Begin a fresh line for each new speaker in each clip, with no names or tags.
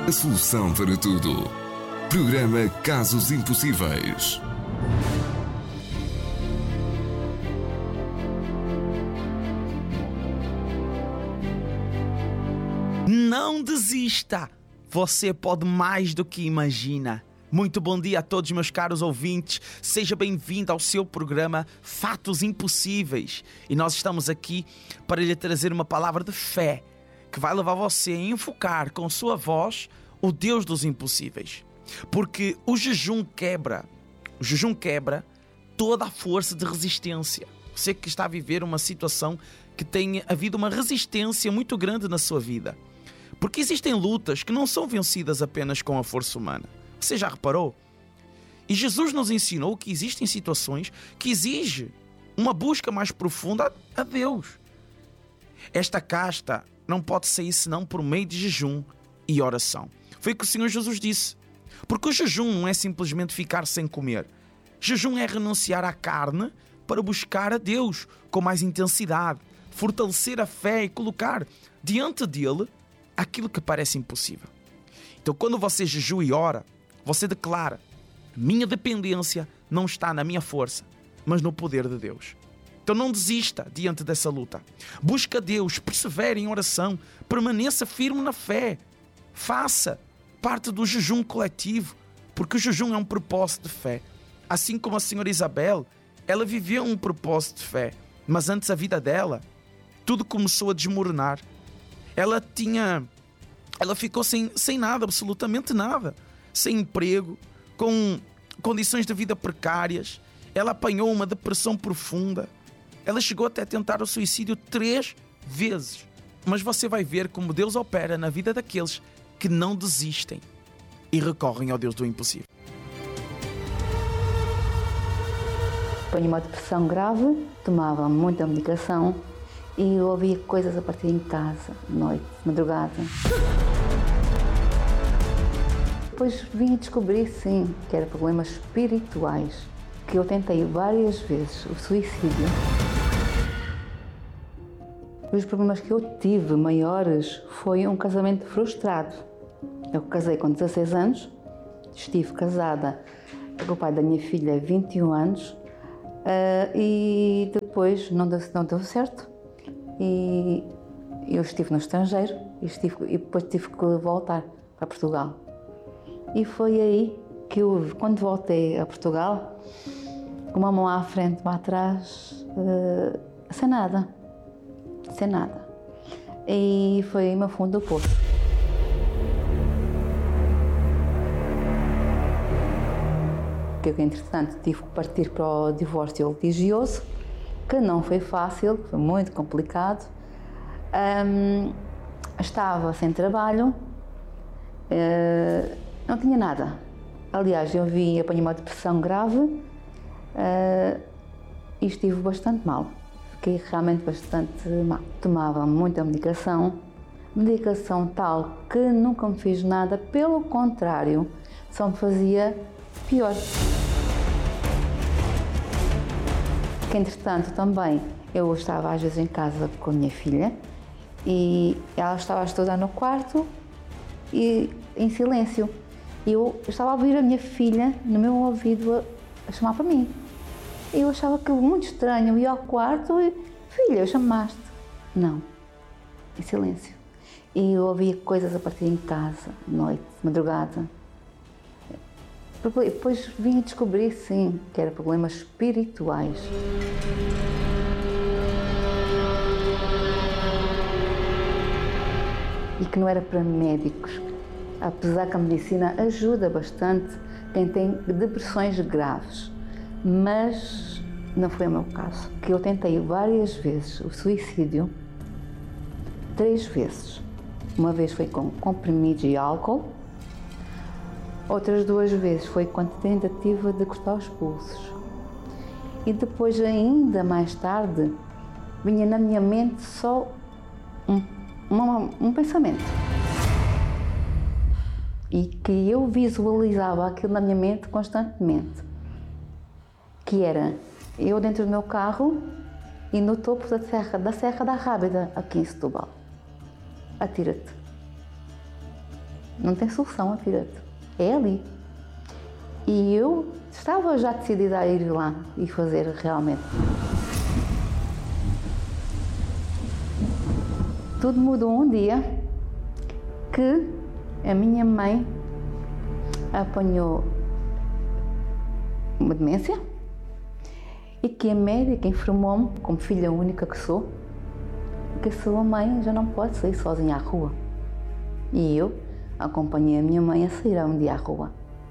A solução para tudo. Programa Casos Impossíveis.
Não desista! Você pode mais do que imagina. Muito bom dia a todos, meus caros ouvintes. Seja bem-vindo ao seu programa Fatos Impossíveis. E nós estamos aqui para lhe trazer uma palavra de fé que vai levar você a enfocar com sua voz o Deus dos impossíveis. Porque o jejum quebra toda a força de resistência. Você que está a viver uma situação que tem havido uma resistência muito grande na sua vida. Porque existem lutas que não são vencidas apenas com a força humana. Você já reparou? E Jesus nos ensinou que existem situações que exigem uma busca mais profunda a Deus. Esta casta não pode sair senão por meio de jejum e oração. Foi o que o Senhor Jesus disse. Porque o jejum não é simplesmente ficar sem comer. Jejum é renunciar à carne para buscar a Deus com mais intensidade, fortalecer a fé e colocar diante dele aquilo que parece impossível. Então, quando você jejua e ora, você declara: minha dependência não está na minha força, mas no poder de Deus. Então não desista diante dessa luta. Busca Deus, persevere em oração, permaneça firme na fé. Faça parte do jejum coletivo, porque o jejum é um propósito de fé. Assim como a senhora Isabel, ela viveu um propósito de fé, mas antes a vida dela, tudo começou a desmoronar. Ela ficou sem nada, absolutamente nada. Sem emprego, com condições de vida precárias. Ela apanhou uma depressão profunda. Ela chegou até a tentar o suicídio 3 vezes. Mas você vai ver como Deus opera na vida daqueles que não desistem e recorrem ao Deus do impossível.
Apanhei uma depressão grave, tomava muita medicação e ouvia coisas a partir em casa, noite, madrugada. Depois vim a descobrir, sim, que eram problemas espirituais, que eu tentei várias vezes o suicídio. Os problemas que eu tive maiores foi um casamento frustrado. Eu casei com 16 anos, estive casada com o pai da minha filha 21 anos e depois não deu certo e eu estive no estrangeiro e depois tive que voltar para Portugal. E foi aí que eu, quando voltei a Portugal, com uma mão à frente, uma atrás, sem nada. E foi no fundo do poço. Que eu, entretanto, tive que partir para o divórcio litigioso, que não foi fácil, foi muito complicado. Estava sem trabalho, não tinha nada. Aliás, apanhei uma depressão grave e estive bastante mal. Fiquei realmente bastante mal. Tomava muita medicação tal que nunca me fez nada, pelo contrário, só me fazia pior. Que, entretanto, também eu estava às vezes em casa com a minha filha e ela estava a estudar no quarto e em silêncio. Eu estava a ouvir a minha filha no meu ouvido a chamar para mim. Eu achava aquilo muito estranho. Eu ia ao quarto e: filha, chamaste? Não, em silêncio. E eu ouvia coisas a partir em casa, noite, madrugada. Depois vim a descobrir, sim, que eram problemas espirituais. E que não era para médicos. Apesar que a medicina ajuda bastante quem tem depressões graves. Mas não foi o meu caso. Que eu tentei várias vezes o suicídio, 3 vezes. Uma vez foi com comprimidos e álcool. Outras 2 vezes foi com a tentativa de cortar os pulsos. E depois, ainda mais tarde, vinha na minha mente só um pensamento. E que eu visualizava aquilo na minha mente constantemente. Que era eu dentro do meu carro e no topo da Serra da Rábida, aqui em Setúbal. Atira-te. não tem solução a fígado, é ali. E eu estava já decidida a ir lá e fazer realmente. Tudo mudou um dia que a minha mãe apanhou uma demência e que a médica informou-me, como filha única que sou, que a sua mãe já não pode sair sozinha à rua. E eu acompanhei a minha mãe a sair um dia à rua.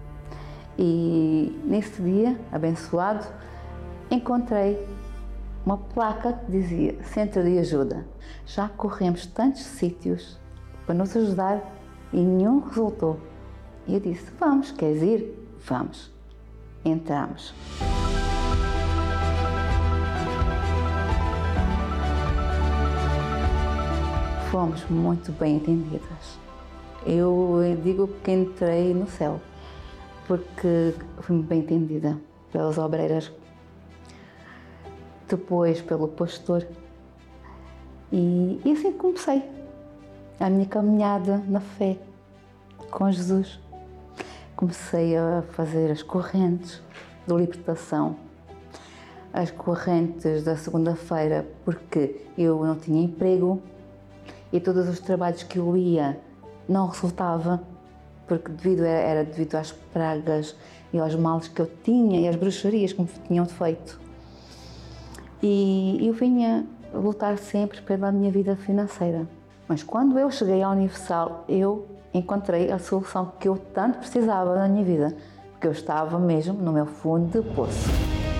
E nesse dia, abençoado, encontrei uma placa que dizia Centro de Ajuda. Já corremos tantos sítios para nos ajudar e nenhum resultou. E eu disse, vamos, queres ir? Vamos. Entramos. Fomos muito bem atendidas. Eu digo que entrei no céu, porque fui bem atendida pelas obreiras, depois pelo pastor, e assim comecei a minha caminhada na fé com Jesus. Comecei a fazer as correntes de libertação, as correntes da segunda-feira, porque eu não tinha emprego e todos os trabalhos que eu ia não resultava, porque era devido às pragas e aos males que eu tinha e às bruxarias que me tinham feito. E eu vinha lutar sempre pela minha vida financeira. Mas quando eu cheguei à Universal, eu encontrei a solução que eu tanto precisava na minha vida, porque eu estava mesmo no meu fundo de poço.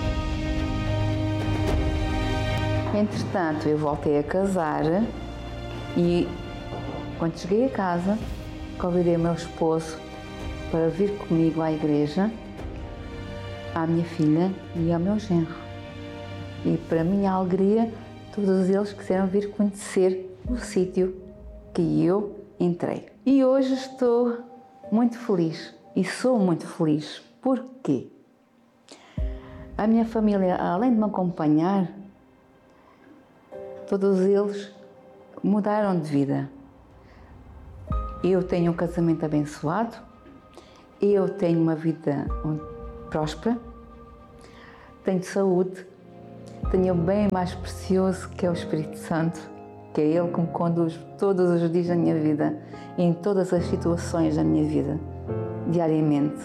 Entretanto, eu voltei a casar e quando cheguei a casa, convidei o meu esposo para vir comigo à igreja, à minha filha e ao meu genro. E para minha alegria, todos eles quiseram vir conhecer o sítio que eu entrei. E hoje estou muito feliz e sou muito feliz. Porquê? A minha família, além de me acompanhar, todos eles mudaram de vida. Eu tenho um casamento abençoado, eu tenho uma vida próspera, tenho saúde, tenho o bem mais precioso que é o Espírito Santo, que é Ele que me conduz todos os dias da minha vida e em todas as situações da minha vida, diariamente.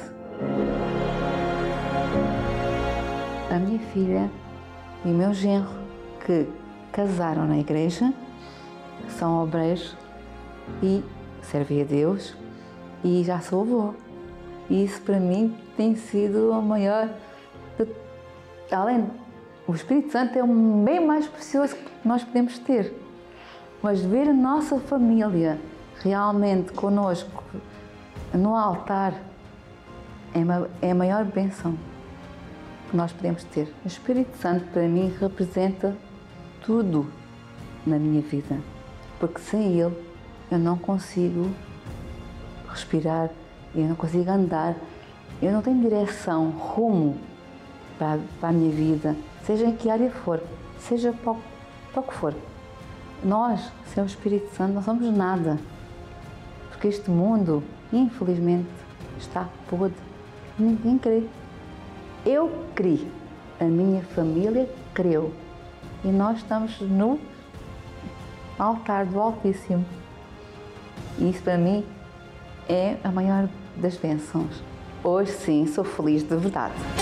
A minha filha e o meu genro, que casaram na igreja, são obreiros e servem a Deus e já sou avó. E isso para mim tem sido a maior... Além, o Espírito Santo é o bem mais precioso que nós podemos ter. Mas ver a nossa família realmente conosco no altar é a maior bênção que nós podemos ter. O Espírito Santo para mim representa tudo na minha vida, porque sem Ele eu não consigo respirar, eu não consigo andar, eu não tenho direção, rumo para a minha vida, seja em que área for, seja para o que for. Nós, sem o Espírito Santo, não somos nada, porque este mundo, infelizmente, está podre, ninguém crê. Eu criei, a minha família creu, e nós estamos no altar do Altíssimo. E isso para mim é a maior das bênçãos. Hoje sim, sou feliz de verdade.